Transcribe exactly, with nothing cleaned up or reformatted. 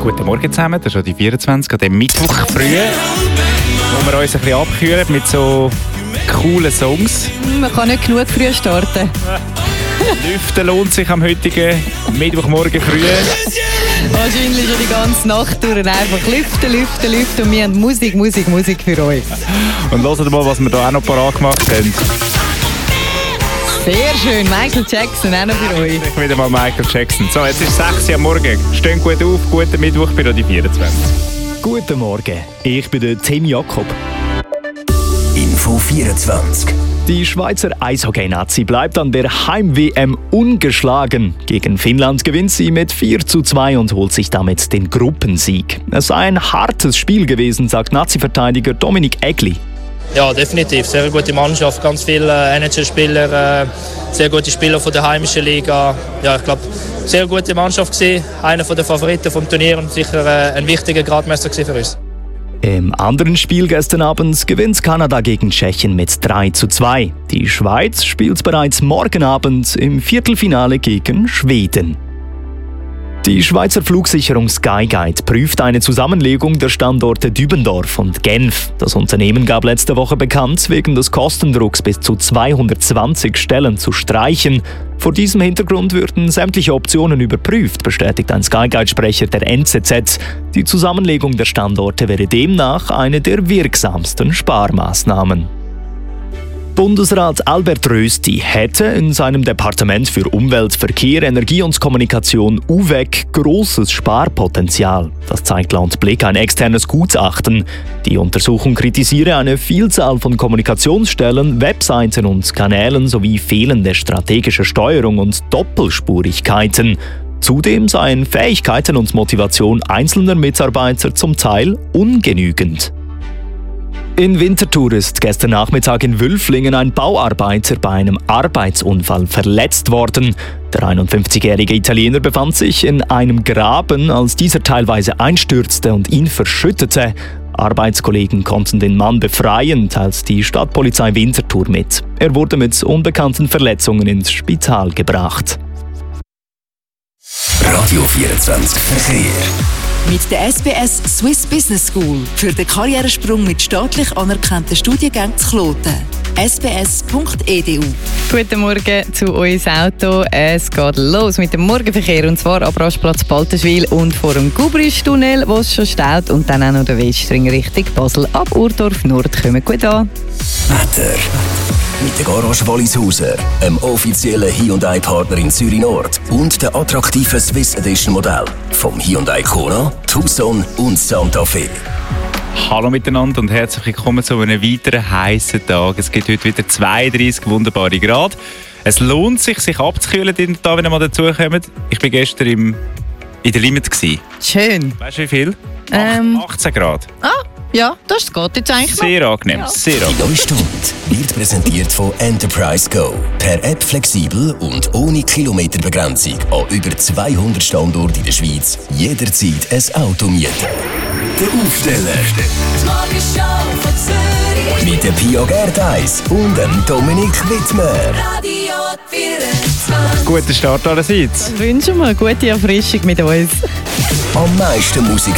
Guten Morgen zusammen, das ist schon die vierundzwanzig an dem Mittwoch früh, wo wir uns ein bisschen abkühlen mit so coolen Songs. Man kann nicht genug früh starten. Lüften lohnt sich am heutigen Mittwochmorgen früh. Wahrscheinlich schon die ganze Nacht durch. Einfach lüften, lüften, lüften. Und wir haben Musik, Musik, Musik für euch. Und hört mal, was wir hier auch noch parat gemacht haben. Sehr schön, Michael Jackson auch noch für euch. Ich wieder mal Michael Jackson. So, jetzt ist sechs Uhr am Morgen. Stehen gut auf, guten Mittwoch bei die vierundzwanzig. Guten Morgen, ich bin der Tim Jakob. Info vierundzwanzig. Die Schweizer Eishockey-Nazi bleibt an der Heim-W M ungeschlagen. Gegen Finnland gewinnt sie mit vier zu zwei und holt sich damit den Gruppensieg. Es sei ein hartes Spiel gewesen, sagt Nazi-Verteidiger Dominik Egli. Ja, definitiv. Sehr gute Mannschaft, ganz viele äh, N H L-Spieler, äh, sehr gute Spieler von der heimischen Liga. Ja, ich glaube, sehr gute Mannschaft gewesen. Einer der Favoriten vom Turnier und sicher äh, ein wichtiger Gradmesser für uns. Im anderen Spiel gestern Abend gewinnt Kanada gegen Tschechien mit drei zu zwei. Die Schweiz spielt bereits morgen Abend im Viertelfinale gegen Schweden. Die Schweizer Flugsicherung Skyguide prüft eine Zusammenlegung der Standorte Dübendorf und Genf. Das Unternehmen gab letzte Woche bekannt, wegen des Kostendrucks bis zu zweihundertzwanzig Stellen zu streichen. Vor diesem Hintergrund würden sämtliche Optionen überprüft, bestätigt ein Skyguide-Sprecher der N Z Z. Die Zusammenlegung der Standorte wäre demnach eine der wirksamsten Sparmaßnahmen. Bundesrat Albert Rösti hätte in seinem Departement für Umwelt, Verkehr, Energie und Kommunikation U W E C grosses Sparpotenzial. Das zeigt laut Blick ein externes Gutachten. Die Untersuchung kritisiere eine Vielzahl von Kommunikationsstellen, Webseiten und Kanälen sowie fehlende strategische Steuerung und Doppelspurigkeiten. Zudem seien Fähigkeiten und Motivation einzelner Mitarbeiter zum Teil ungenügend. In Winterthur ist gestern Nachmittag in Wülflingen ein Bauarbeiter bei einem Arbeitsunfall verletzt worden. Der einundfünfzigjährige Italiener befand sich in einem Graben, als dieser teilweise einstürzte und ihn verschüttete. Arbeitskollegen konnten den Mann befreien, teilt die Stadtpolizei Winterthur mit. Er wurde mit unbekannten Verletzungen ins Spital gebracht. Radio vierundzwanzig Verkehr. Mit der S B S Swiss Business School für den Karrieresprung mit staatlich anerkannten Studiengängen zu Kloten. s b s punkt e d u. Guten Morgen zu uns Auto. Es geht los mit dem Morgenverkehr und zwar ab Rastplatz Balterschwil und vor dem Gubristunnel, wo es schon staut, und dann auch noch der Westring Richtung Basel ab Urdorf Nord. Kommen gut an. Wetter. Mit der Garage Wallishauser, einem offiziellen Hyundai-Partner in Zürich Nord und der attraktiven Swiss Edition Modell vom Hyundai Kona, Tucson und Santa Fe. Hallo miteinander und herzlich willkommen zu einem weiteren heißen Tag. Es gibt heute wieder zweiunddreissig wunderbare Grad. Es lohnt sich, sich abzukühlen, wenn ihr mal dazukommt. Ich war gestern im, in der Limit. Schön. Weißt du wie viel? Ähm. achtzehn Grad. Ah, ja, das geht jetzt eigentlich noch. Sehr angenehm, Ja. sehr angenehm. Die neue Stunde wird präsentiert von Enterprise Go. Per App flexibel und ohne Kilometerbegrenzung an über zweihundert Standorten in der Schweiz. Jederzeit ein Auto mieten. Der Aufsteller. Morgenshow von Zürich. Mit der Pia Gerdeis und dem Dominik Wittmer. Radio vierundzwanzig. Guter Start allerseits. Wünschen wir eine gute Erfrischung mit uns. Am meisten Musik